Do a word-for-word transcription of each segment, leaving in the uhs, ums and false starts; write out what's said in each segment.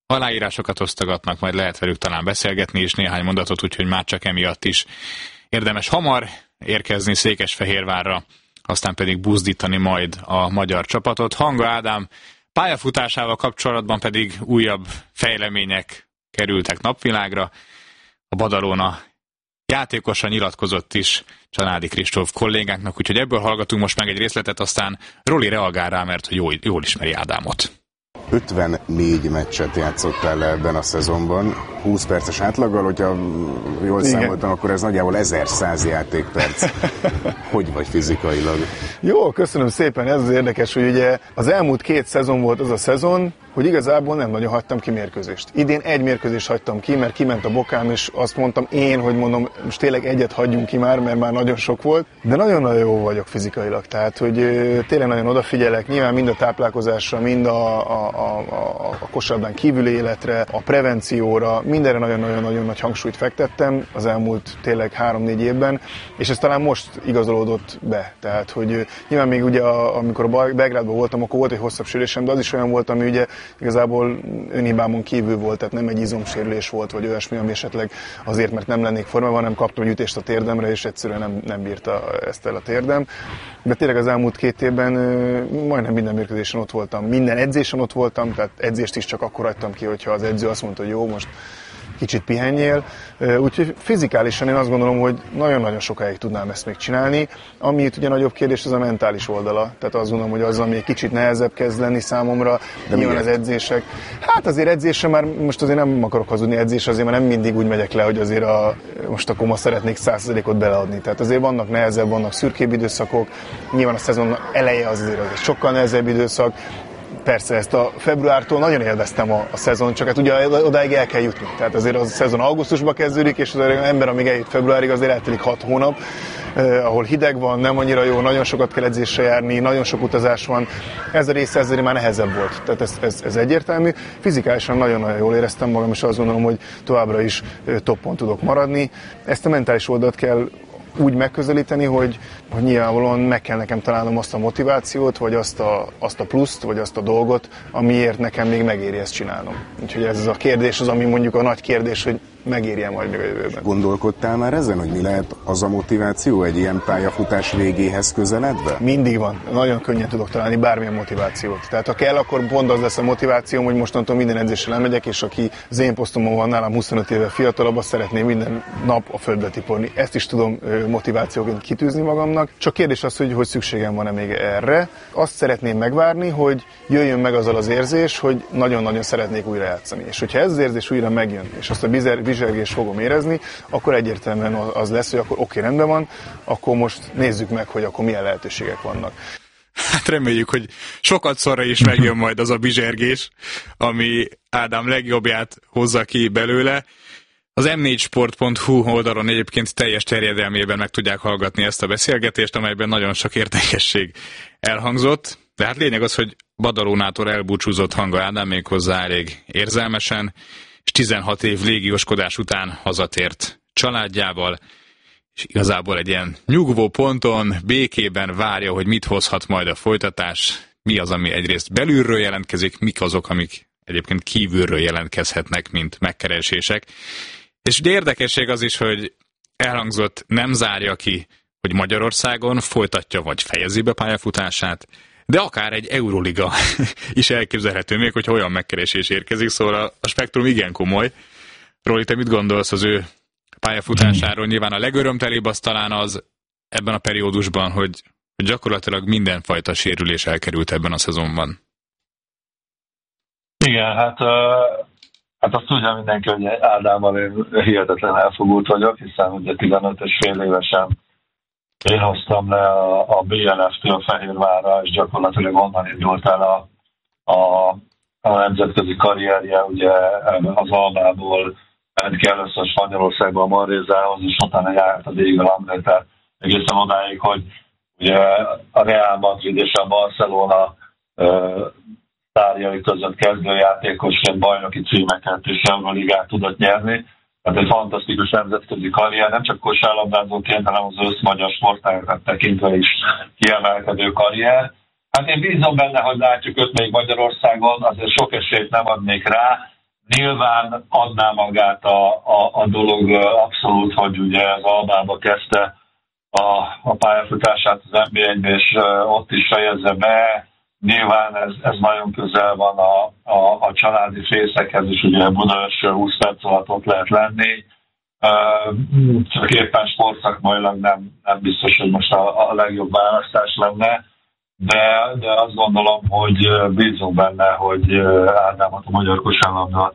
aláírásokat osztogatnak, majd lehet velük talán beszélgetni is néhány mondatot, úgyhogy már csak emiatt is érdemes hamar érkezni Székesfehérvárra, aztán pedig buzdítani majd a magyar csapatot. Hanga Ádám pályafutásával kapcsolatban pedig újabb fejlemények kerültek napvilágra. A Badalona játékosa nyilatkozott is Csanádi Kristóf kollégánknak, úgyhogy ebből hallgatunk most meg egy részletet, aztán Roli reagál rá, mert jól, jól ismeri Ádámot. ötvennégy meccset játszottál le ebben a szezonban, húsz perces átlaggal, hogyha jól Igen. számoltam, akkor ez nagyjából ezerszáz játékperc. Hogy vagy fizikailag? Jó, köszönöm szépen, ez az érdekes, hogy ugye az elmúlt két szezon volt az a szezon, hogy igazából nem nagyon hagytam ki mérkőzést. Idén egy mérkőzést hagytam ki, mert kiment a bokám, és azt mondtam én, hogy mondom, most tényleg egyet hagyjunk ki már, mert már nagyon sok volt, de nagyon-nagyon jó vagyok fizikailag, tehát hogy tényleg nagyon odafigyelek, nyilván mind a táplálkozásra, mind a, a, a, a, a kosárlabdán kívüli életre, a prevencióra, mindenre nagyon-nagyon-nagyon nagy hangsúlyt fektettem az elmúlt tényleg három-négy évben, és ez talán most igazolódott be, tehát hogy nyilván még ugye a, amikor a Belgrádban voltam, akkor volt egy hosszabb sérülésem, de az is olyan volt, ami ugye igazából önhibámon kívül volt, tehát nem egy izomsérülés volt, vagy olyasmi, ami esetleg azért, mert nem lennék formában, hanem kaptam egy ütést a térdemre, és egyszerűen nem, nem bírta ezt el a térdem. De tényleg az elmúlt két évben majdnem minden mérkőzésen ott voltam, minden edzésen ott voltam, tehát edzést is csak akkor hagytam ki, hogyha az edző azt mondta, hogy jó, most kicsit pihenjél, úgyhogy fizikálisan én azt gondolom, hogy nagyon-nagyon sokáig tudnám ezt még csinálni. Ami itt ugye nagyobb kérdés, az a mentális oldala, tehát azt gondolom, hogy az, ami egy kicsit nehezebb kezd lenni számomra, de nyilván az edzések. Hát azért edzésre már, most azért nem akarok hazudni, edzés azért már nem mindig úgy megyek le, hogy azért a, most akkor ma szeretnék száz százalékot beleadni. Tehát azért vannak nehezebb, vannak szürkébb időszakok, nyilván a szezon eleje az azért az egy sokkal nehezebb időszak. Persze, ezt a februártól nagyon élveztem a, a szezon, csak hát ugye odáig el kell jutni. Tehát azért a szezon augusztusban kezdődik, és az ember, amíg eljut februárig, azért eltelik hat hónap, eh, ahol hideg van, nem annyira jó, nagyon sokat kell edzésre járni, nagyon sok utazás van. Ez a része ezért már nehezebb volt. Tehát ez, ez, ez egyértelmű. Fizikálisan nagyon-nagyon jól éreztem magam, és azt gondolom, hogy továbbra is toppon tudok maradni. Ezt a mentális oldalt kell úgy megközelíteni, hogy, hogy nyilvánvalóan meg kell nekem találnom azt a motivációt, vagy azt a, azt a pluszt, vagy azt a dolgot, amiért nekem még megéri ezt csinálnom. Úgyhogy ez az a kérdés, az ami mondjuk a nagy kérdés, hogy megérje majd még a jövőben. Gondolkodtál már ezen, hogy mi lehet az a motiváció egy ilyen pályafutás végéhez közeledve? Mindig van. Nagyon könnyen tudok találni bármilyen motivációt. Tehát ha kell, akkor pont az lesz a motivációm, hogy mostantól minden edzéssel elmegyek, és aki az én posztomon van nálam huszonöt éve fiatalabb, azt szeretném minden nap a földbe tiporni. Ezt is tudom motivációként kitűzni magamnak. Csak kérdés az, hogy, hogy szükségem van-e még erre. Azt szeretném megvárni, hogy jöjjön meg azzal az érzés, hogy nagyon-nagyon szeretnék újra játszani. És hogyha ez az érzés újra megjön, és azt a bizsergést fogom érezni, akkor egyértelműen az lesz, hogy akkor oké, rendben van, akkor most nézzük meg, hogy akkor milyen lehetőségek vannak. Hát reméljük, hogy sokat szorra is megjön majd az a bizsergés, ami Ádám legjobbját hozza ki belőle. Az em négy sport pont hu oldalon egyébként teljes terjedelmében meg tudják hallgatni ezt a beszélgetést, amelyben nagyon sok érdekesség elhangzott. De hát lényeg az, hogy Badalonától elbúcsúzott Hanga Ádám méghozzá elég érzelmesen, és tizenhat év légióskodás után hazatért családjával, és igazából egy ilyen nyugvó ponton, békében várja, hogy mit hozhat majd a folytatás, mi az, ami egyrészt belülről jelentkezik, mik azok, amik egyébként kívülről jelentkezhetnek, mint megkeresések. És ugye érdekesség az is, hogy elhangzott, nem zárja ki, hogy Magyarországon folytatja vagy fejezi be pályafutását, de akár egy Euroliga is elképzelhető még, hogy olyan megkeresés érkezik, szóval a spektrum igen komoly. Roli, te mit gondolsz az ő pályafutásáról? Nyilván a legörömtelébb az talán az ebben a periódusban, hogy gyakorlatilag mindenfajta sérülés elkerült ebben a szezonban. Igen, hát, hát azt tudja mindenki, hogy Ádámmal én hihetetlen elfogult vagyok, hiszen ugye tizenöt és fél évesen én hoztam le a, a bé en ef-től Fehérvárra, és gyakorlatilag onnan indult el a, a, a nemzetközi karrierje, ugye az Almából ment ki először Spanyolországba a Manrézához, és utána járt az Eagle tehát egészen odáig, hogy ugye a Real Madrid és a Barcelona uh, sztárjai között kezdőjátékosként bajnoki címeket és Euroligát tudott nyerni. Tehát egy fantasztikus nemzetközi karrier, nem csak kosárlabdázóként, hanem az összmagyar sportágat tekintve is kiemelkedő karrier. Hát én bízom benne, hogy látjuk őt még Magyarországon, azért sok esélyt nem adnék rá, Nyilván adná magát a, a, a dolog abszolút, hogy ugye az Albába kezdte a, a pályafutását az en bé egyben, és ott is fejezze be. Nyilván ez, ez nagyon közel van a, a, a családi fészekhez, és ugye Budaörsről húsz perc alatt ott lehet lenni. Csak éppen sportszakmailag nem, nem biztos, hogy most a, a legjobb választás lenne, de, de azt gondolom, hogy bízunk benne, hogy Ádámot a magyar kosárlabda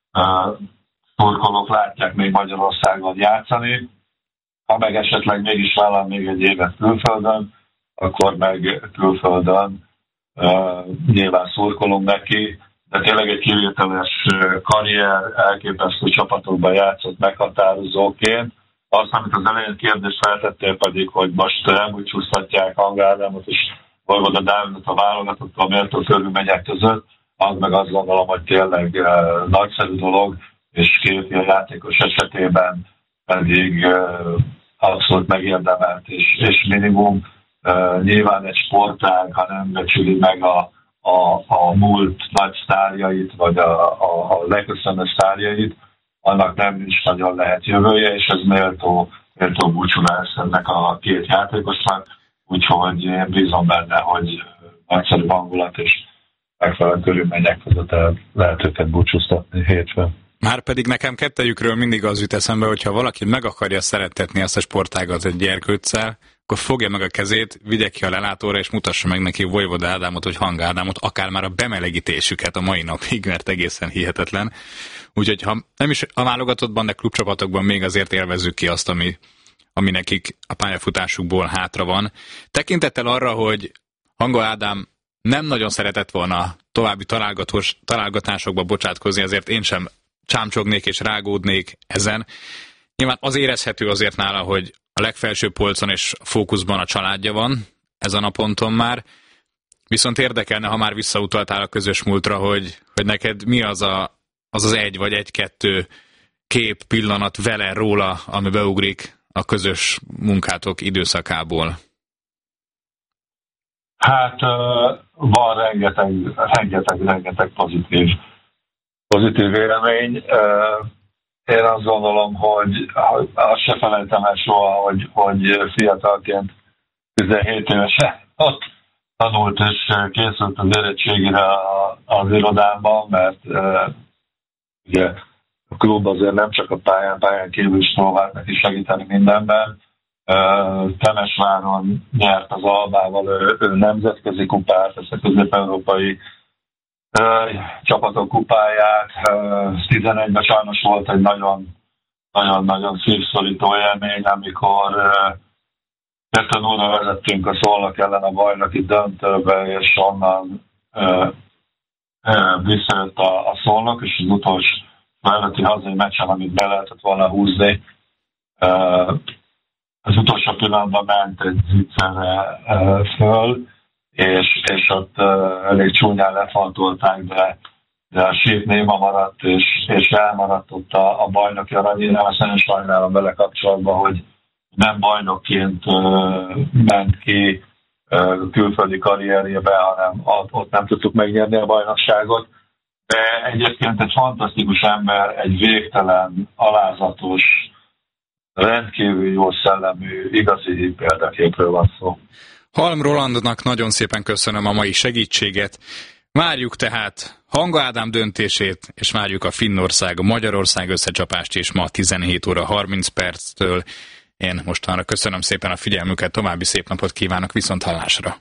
szurkolók látják még Magyarországon játszani. Ha meg esetleg mégis vállal még egy évet külföldön, akkor meg külföldön uh, nyilván szurkolunk neki, de tényleg egy kivételes karrier, elképesztő csapatokban játszott meghatározóként. Azt, amit az elején kérdést feltettél pedig, hogy most elbúcsúztatják Hang Ádámot és Vojvoda Dávidot a válogatottól méltó körülmények között, az meg azt gondolom, hogy tényleg uh, nagyszerű dolog, és két ilyen játékos esetében pedig uh, abszolút megérdemelt, és, és minimum uh, nyilván egy sportág, ha nem becsüli meg a, a, a múlt nagy sztárjait, vagy a, a, a leköszönő sztárjait, annak nem is nagyon lehet jövője, és ez méltó, méltó búcsulás ennek a két játékosnak, úgyhogy én bízom benne, hogy nagyszerű hangulat és megfelelő körülmények között el lehet őket búcsúztatni hétfőn. Márpedig nekem kettejükről mindig az jut eszembe, hogyha valaki meg akarja szerettetni ezt a sportágat egy gyerkőccel, akkor fogja meg a kezét, vigye ki a lelátóra, és mutassa meg neki Vojvoda Ádámot, vagy Hang Ádámot, akár már a bemelegítésüket a mai napig, mert egészen hihetetlen. Úgyhogy ha nem is a válogatottban, de klubcsapatokban még azért élvezzük ki azt, ami, ami nekik a pályafutásukból hátra van. Tekintettel arra, hogy Hang Ádám nem nagyon szeretett volna további találgatós, találgatásokba bocsátkozni, ezért én sem csámcsognék és rágódnék ezen. Nyilván az érezhető azért nála, hogy a legfelső polcon és fókuszban a családja van ezen a ponton már. Viszont érdekelne, ha már visszautaltál a közös múltra, hogy, hogy neked mi az, a, az az egy vagy egy-kettő kép, pillanat vele, róla, ami beugrik a közös munkátok időszakából. Hát van rengeteg, rengeteg, rengeteg pozitív, pozitív vélemény. Én azt gondolom, hogy azt se felejtem el soha, hogy, hogy fiatalként tizenhét évesen ott tanult és készült az érettségére az irodában, mert ugye a klub azért nem csak a pályán, pályán kívül is próbált neki segíteni mindenben. Temesváron nyert az Albával ő, ő nemzetközi kupát, ezt a közép-európai csapatok kupáját. tizenegyben sajnos volt egy nagyon nagyon-nagyon szívszorító élmény, amikor kettő nullra vezettünk a Szolnok ellen a bajnoki döntőbe, és onnan visszajött a, a Szolnok, és az utolsó előtti hazai meccsen, amit be lehetett volna húzni, az utolsó pillanatban ment egy zicserre föl, és, és ott elég csúnyán lefaltolták, de, de a sét néma maradt, és, és elmaradt ott a, a bajnoki aranyérem. Azt nagyon sajnálom vele kapcsolatban, hogy nem bajnokként ment ki külföldi karrierjébe, hanem ott nem tudtuk megnyerni a bajnokságot. De egyébként egy fantasztikus ember, egy végtelen, alázatos, rendkívül jó szellemű, igazi példaképről van szó. Halm Rolandnak nagyon szépen köszönöm a mai segítséget. Várjuk tehát Hang Ádám döntését, és várjuk a Finnország-Magyarország összecsapást is ma tizenhét óra harminc perctől. Én mostanra köszönöm szépen a figyelmüket, további szép napot kívánok, viszont hallásra.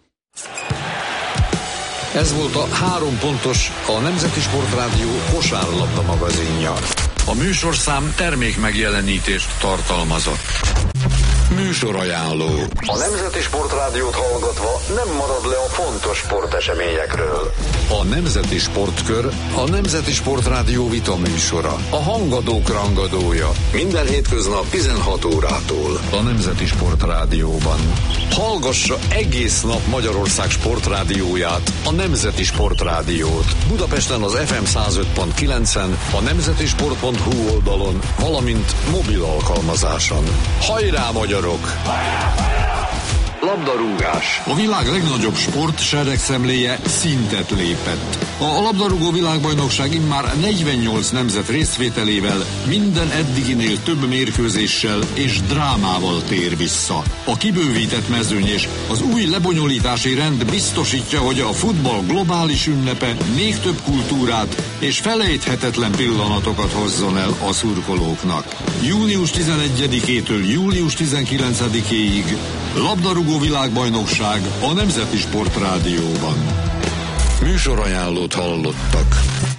Ez volt a Három pontos, a Nemzeti Sportrádió kosárlabda magazinja. A műsorszám termék megjelenítést tartalmazott. Műsorajánló. A Nemzeti Sportrádiót hallgatva nem marad le a fontos sporteseményekről. A Nemzeti Sportkör a Nemzeti Sportrádió vita műsora. A hangadók rangadója. Minden hétköznap tizenhat órától. A Nemzeti Sportrádióban. Hallgassa egész nap Magyarország sportrádióját, a Nemzeti Sportrádiót. Budapesten az ef em száz öt pont kilencen, a nemzetisport pont hu oldalon, valamint mobil alkalmazáson. Hajrá, magyarok! Hajrá, hajrá! Labdarúgás. A világ legnagyobb sport seregszemléje szintet lépett. A labdarúgó világbajnokság immár negyvennyolc nemzet részvételével minden eddiginél több mérkőzéssel és drámával tér vissza. A kibővített mezőny és az új lebonyolítási rend biztosítja, hogy a futball globális ünnepe még több kultúrát és felejthetetlen pillanatokat hozzon el a szurkolóknak. június tizenegyedikétől július tizenkilencedikéig labdarúgó világbajnokság a Nemzeti Sportrádióban. Műsorajánlót hallottak.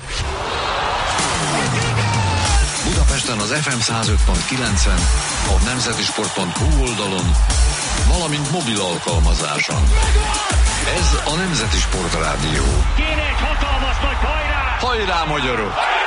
Budapesten az ef em száz öt pont kilencen, a nemzetisport pont hu oldalon, valamint mobil alkalmazáson. Ez a Nemzeti Sportrádió. Kéne egy hatalmas nagy hajrá! Hajrá, magyarok!